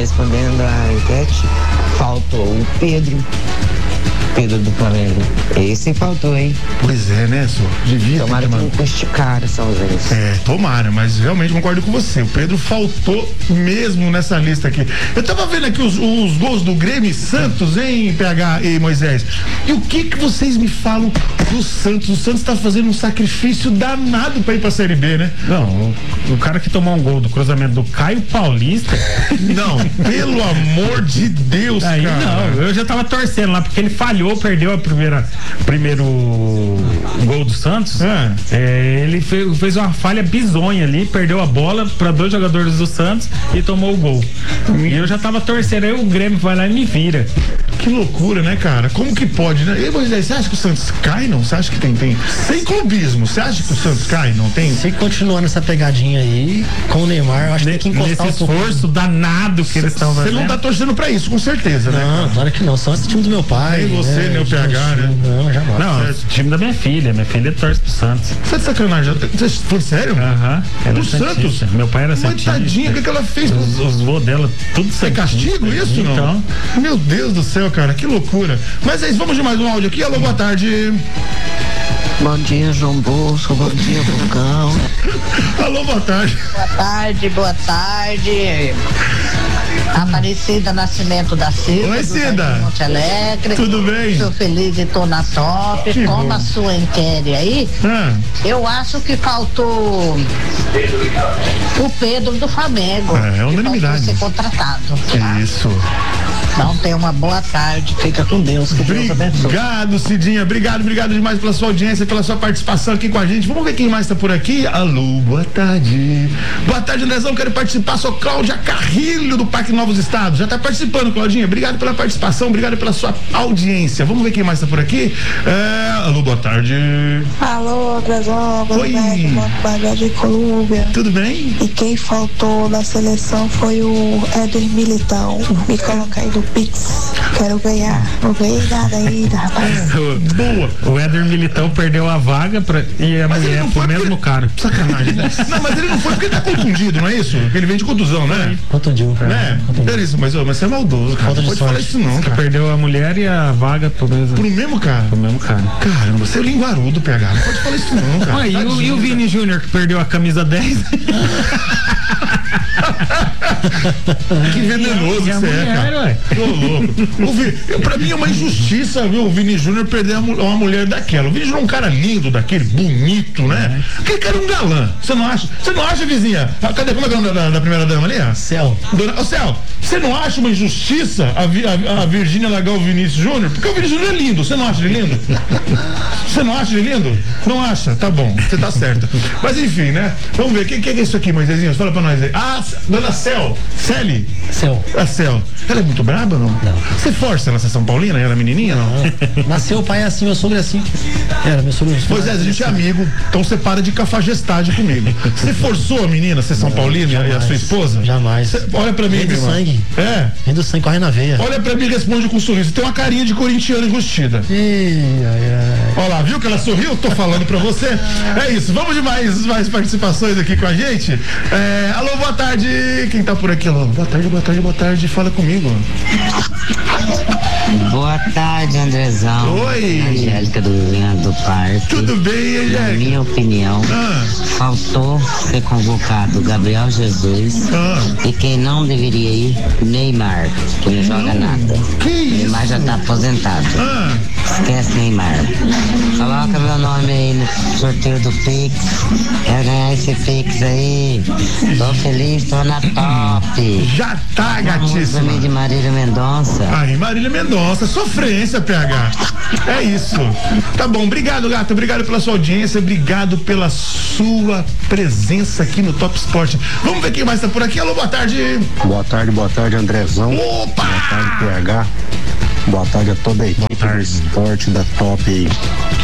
respondendo a enquete, faltou o Pedro do Flamengo. Esse faltou, hein? Pois é, né, só? Devia. Tomara que não custe caro essa ausência. Tomara, mas realmente concordo com você. O Pedro faltou mesmo nessa lista aqui. Eu tava vendo aqui os gols do Grêmio e Santos, hein, PH e Moisés? E o que vocês me falam do Santos? O Santos tá fazendo um sacrifício danado pra ir pra Série B, né? Não, o cara que tomou um gol do cruzamento do Caio Paulista. Não, pelo amor de Deus, aí, cara. Não, eu já tava torcendo lá, porque ele perdeu primeiro gol do Santos. Ele fez uma falha bizonha ali, perdeu a bola para 2 jogadores do Santos e tomou o gol. E eu já tava torcendo, aí o Grêmio vai lá e me vira. Que loucura, né, cara? Como que pode, né? E, Moisés, você acha que o Santos cai, não? Você acha que tem sem clubismo, você acha que o Santos cai, não tem? Se continuar nessa pegadinha aí, com o Neymar, eu acho que tem que encostar nesse esforço danado que eles estão fazendo. Você não tá torcendo pra isso, com certeza, né? Não, claro que não, só esse time do meu pai. Nem você, nem o PH, né? Não, jamais. Não, o time da minha filha torce pro Santos. Você é de sacanagem? Você foi sério? Do Santos? Meu pai era santista. Mas tadinha, o que ela fez? Os voos dela, tudo santista. É castigo isso, então? Não? Meu Deus do céu, cara, que loucura. Mas é isso, vamos de mais um áudio aqui. Alô, boa tarde. Bom dia, João Bolso. Bom dia, Vulcão. Alô, boa tarde. Boa tarde. Aparecida Nascimento da Silva. Oi, Cida. Monte Alegre. Tudo bem? Estou feliz e tô na top. Que como bom. A sua enquete aí, eu acho que faltou o Pedro do Flamengo. É unanimidade. Ser contratado. Tá? Isso. Então tenha uma boa tarde, fica com Deus, que Deus abençoe. Obrigado, Cidinha, obrigado demais pela sua audiência, pela sua participação aqui com a gente. Vamos ver quem mais tá por aqui. Alô, boa tarde. Boa tarde, Andrezão, quero participar, sou Cláudia Carrilho do Parque Novos Estados. Já tá participando, Claudinha, obrigado pela participação, obrigado pela sua audiência. Vamos ver quem mais tá por aqui. Alô, boa tarde. Alô, Andrezão, oi. de Colômbia. Tudo bem? E quem faltou na seleção foi o Éder Militão. Me coloca aí no Pix. Quero ganhar. Não ganhei nada ainda, rapaz. Boa. O Éder Militão perdeu a vaga e a mulher pro mesmo cara. Sacanagem. Não, mas ele não foi porque ele tá contundido, não é isso? Ele vem de contusão, né? Contundiu, cara. Né? É isso, mas você é maldoso, cara. Não pode falar isso não, cara. Perdeu a mulher e a vaga pro mesmo cara. Pro mesmo cara. Caramba, você é linguarudo, PH. Não pode falar isso não, cara. E o Vini Júnior que perdeu a camisa 10? Que venenoso que você é, cara. Tô louco. Pra mim é uma injustiça, viu, o Vini Júnior perder uma mulher daquela. O Vini Júnior é um cara lindo daquele, bonito, né? Aquele cara é um galã. Você não acha? Você não acha, vizinha? Cadê? Como é que é o nome da primeira dama ali? Céu. Céu, você não acha uma injustiça a Virgínia largar o Vinícius Júnior? Porque o Vinícius Júnior é lindo. Você não acha ele lindo? Você não acha ele lindo? Não acha? Tá bom, você tá certo. Mas enfim, né? Vamos ver, o que é isso aqui, Moisésinho? Fala pra nós aí. Dona Céu. Céli? Céu. A Céu. Ela é muito braba, não? Não. Você força ela, São Paulina? Ela é menininha, não? Nasceu o pai assim, meu sogro é assim. Era, meu sogro. Moisés, a gente é amigo, então você para de cafajestade comigo. Você forçou a menina a ser São Paulina e a sua esposa? Jamais. Olha pra mim, Vem do irmão. sangue. Vem do sangue, corre na veia. Olha pra mim e responde com um sorriso. Tem uma carinha de corintiana enrustida. Olha lá, viu que ela sorriu? Tô falando pra você. É isso, vamos de mais participações aqui com a gente. Alô, boa tarde. Quem tá por aqui? Alô, boa tarde. Fala comigo. Boa tarde, Andrezão. Oi. Angélica do Parque. Tudo bem, Angélica? Na minha opinião, faltou ser convocado Gabriel Jesus e quem não deveria ir, Neymar, que não joga nada. Que isso? Neymar já tá aposentado. Esquece Neymar. Coloca meu nome aí no sorteio do Pix. Quero ganhar esse Pix aí. Tô feliz, tô na top. Já tá, gatíssima. Vamos de Marília Mendonça. Ai, Marília Mendonça, sofrência, PH. É isso. Tá bom, obrigado, gato. Obrigado pela sua audiência, obrigado pela sua presença aqui no Top Sport. Vamos ver quem mais tá por aqui. Alô, boa tarde. Boa tarde, Andrezão. Opa! Boa tarde, PH. Boa tarde a toda a equipe do esporte da Top aí.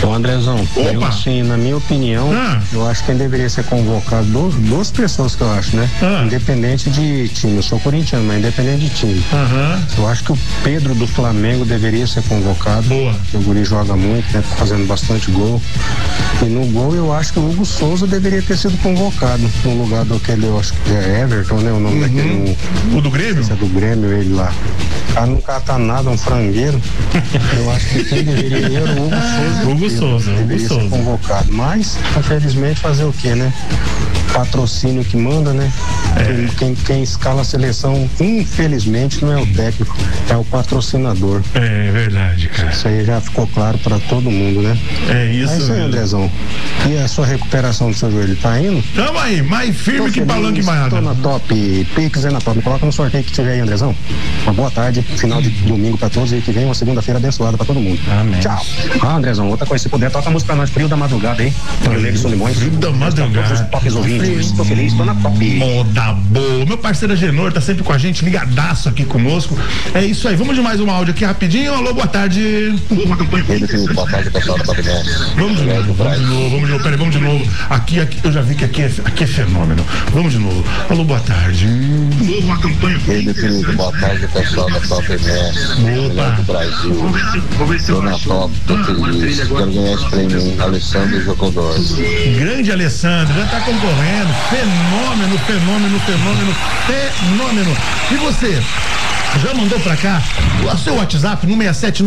Ô Andrezão, eu assim, na minha opinião, eu acho que quem deveria ser convocado, duas pessoas que eu acho, né? Independente de time, eu sou corintiano, mas independente de time. Eu acho que o Pedro do Flamengo deveria ser convocado. Boa. O guri joga muito, né? Tá fazendo bastante gol. E no gol eu acho que o Hugo Souza deveria ter sido convocado no lugar daquele, eu acho que é Everton, né? O nome daquele. O do Grêmio? Esse é do Grêmio, ele lá. O cara não cata nada, um frangueiro. Eu acho que quem deveria ir era o Hugo Souza. Hugo Souza. Deveria ser convocado. Mas, infelizmente, fazer o quê, né? Patrocínio que manda, né? Quem escala a seleção, infelizmente, não é o técnico, é o patrocinador. É verdade, cara. Isso aí já ficou claro pra todo mundo, né? É isso. É isso aí, Andrezão. E a sua recuperação do seu joelho, tá indo? Tamo aí, mais firme que palanque maiado. Tô na top, Pix é na top. Me coloca no sorteio que tiver aí, Andrezão. Uma boa tarde, final de domingo pra todos e que vem uma segunda-feira abençoada pra todo mundo. Amém. Tchau. Andrezão, outra coisa, se puder, toca a música pra nós, Frio da Madrugada, hein? Eu Lego Solimões. Frio da Madrugada. Todos os tops ouvintes. Tô feliz, tô na top. Moda boa. Meu parceiro Agenor tá sempre com a gente, ligadaço aqui conosco. É isso aí, vamos de mais um áudio aqui rapidinho. Alô, boa tarde. Boa tarde, pessoal da Top 10. Vamos de novo, peraí, vamos de novo. Aqui, eu já vi que aqui é fenômeno. Vamos de novo. Alô, boa tarde. Uma campanha. Boa tarde, pessoal da Top 10. Melhor do Brasil. Tô na top, tô feliz. Quero ganhar esse prêmio, Alessandro Jocodós. Grande Alessandro, já tá concorrendo. Fenômeno. E você? Já mandou pra cá o seu WhatsApp no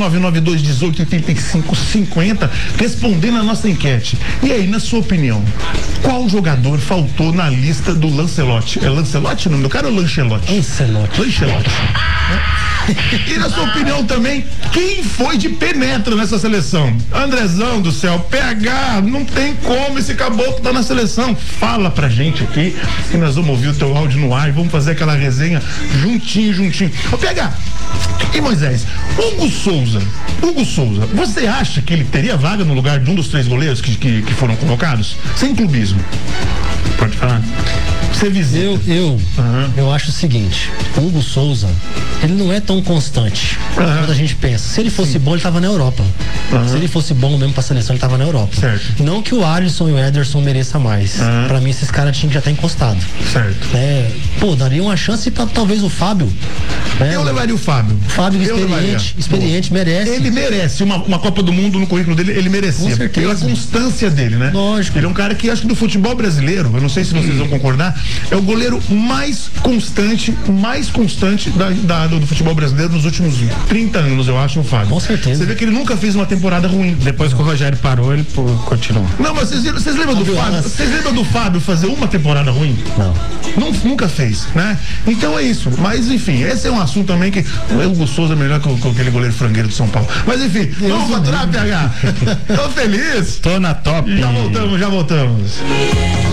67992188550 respondendo a nossa enquete. E aí, na sua opinião, qual jogador faltou na lista do Lancelotti? É Lancelotti o nome do cara ou Lancelotti? Lancelotti. E na sua opinião também, quem foi de penetra nessa seleção? Andrezão do céu, PH, não tem como esse caboclo tá na seleção. Fala pra gente aqui e nós vamos ouvir o teu áudio no ar e vamos fazer aquela resenha juntinho. Ô PH, e Moisés, Hugo Souza, você acha que ele teria vaga no lugar de um dos 3 goleiros que foram convocados? Sem clubismo. Pode falar. Você visita. Eu acho o seguinte, o Hugo Souza, ele não é tão constante quanto a gente pensa. Se ele fosse bom, ele tava na Europa. Se ele fosse bom mesmo pra seleção, ele tava na Europa. Certo. Não que o Alisson e o Ederson mereçam mais. Pra mim, esses caras tinham que já estar encostado. Certo. Daria uma chance pra talvez o Fábio. Eu levaria o Fábio. Fábio experiente, merece. Ele merece uma Copa do Mundo no currículo dele, ele merecia. Com certeza. Pela constância dele, né? Lógico. Ele é um cara que acho que do futebol brasileiro, eu não sei se vocês vão concordar, é o goleiro mais constante do futebol brasileiro nos últimos 30 anos, eu acho, o Fábio. Com certeza. Você vê que ele nunca fez uma temporada ruim. Depois que o Rogério parou, ele continuou. Não, mas vocês lembram do Fábio? Vocês lembram do Fábio fazer uma temporada ruim? Não. Nunca fez, né? Então é isso. Mas enfim, esse é um assunto também que o Hugo Souza é melhor que aquele goleiro frangueiro de São Paulo. Mas enfim, vamos faturar, PH. Tô feliz. Tô na top. Já voltamos.